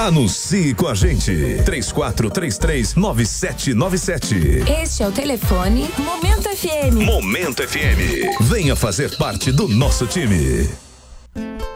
Anuncie com a gente. 3433-9797. Este é o telefone Momento FM. Momento FM. Venha fazer parte do nosso time.